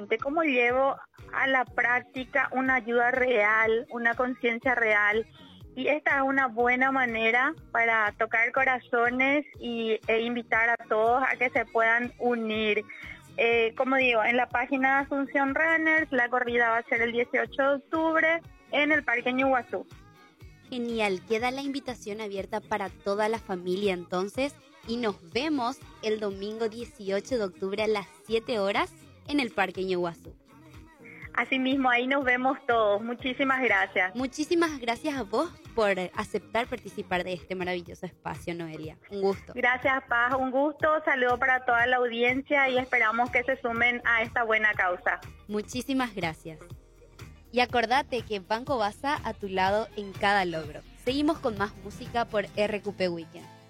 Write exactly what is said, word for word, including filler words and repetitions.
realmente, cómo llevo a la práctica una ayuda real, una conciencia real. Y esta es una buena manera para tocar corazones y, e invitar a todos a que se puedan unir. Eh, como digo, en la página de Asunción Runners, la corrida va a ser el dieciocho de octubre en el Parque Ñuguazú. Genial, queda la invitación abierta para toda la familia entonces y nos vemos el domingo dieciocho de octubre a las siete horas en el Parque Ñuguazú. Asimismo, ahí nos vemos todos. Muchísimas gracias. Muchísimas gracias a vos por aceptar participar de este maravilloso espacio, Noelia. Un gusto. Gracias, Paz. Un gusto. Saludo para toda la audiencia y esperamos que se sumen a esta buena causa. Muchísimas gracias. Y acordate que Banco Baza a tu lado en cada logro. Seguimos con más música por R Q P Weekend.